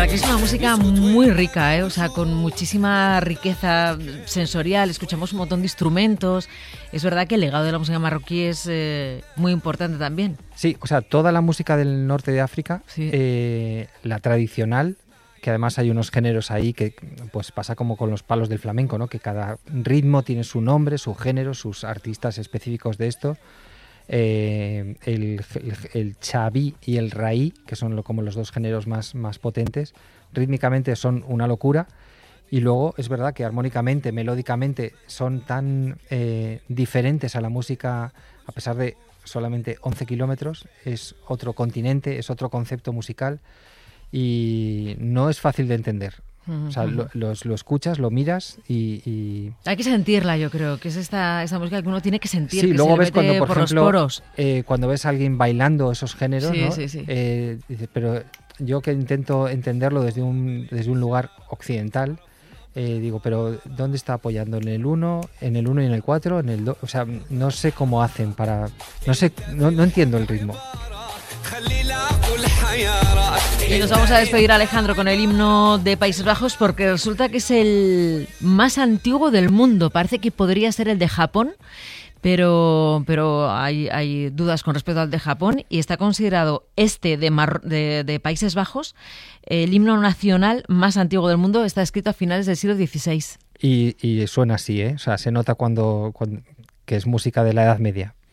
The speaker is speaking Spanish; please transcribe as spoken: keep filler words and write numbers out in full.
verdad que es una música muy rica, ¿eh? O sea, con muchísima riqueza sensorial, escuchamos un montón de instrumentos. Es verdad que el legado de la música marroquí es eh, muy importante también. Sí, o sea, toda la música del norte de África, Sí. eh, la tradicional, que además hay unos géneros ahí que pues pasa como con los palos del flamenco, ¿no? Que cada ritmo tiene su nombre, su género, sus artistas específicos de esto. Eh, el, el, el chabí y el raí, que son lo, como los dos géneros más, más potentes, rítmicamente son una locura, y luego es verdad que armónicamente, melódicamente son tan eh, diferentes a la música, a pesar de solamente once kilómetros, es otro continente, es otro concepto musical y no es fácil de entender. O sea, lo, lo, lo escuchas, lo miras y, y... Hay que sentirla, yo creo, que es esta, esta música que uno tiene que sentir, sí, que luego se ves mete cuando, por, por ejemplo, los poros. Eh, cuando ves a alguien bailando esos géneros, sí, ¿no? Sí, sí. Eh, dices, pero yo que intento entenderlo desde un, desde un lugar occidental, eh, digo, pero ¿dónde está apoyando? ¿En el uno, en el uno y en el cuatro? En el do? O sea, no sé cómo hacen para... No sé, no, no entiendo el ritmo. Y nos vamos a despedir, Alejandro, con el himno de Países Bajos, porque resulta que es el más antiguo del mundo. Parece que podría ser el de Japón, pero, pero hay, hay dudas con respecto al de Japón, y está considerado este de, Mar- de, de Países Bajos el himno nacional más antiguo del mundo. Está escrito a finales del siglo dieciséis. Y, y suena así, ¿eh? O sea, se nota cuando, cuando que es música de la Edad Media.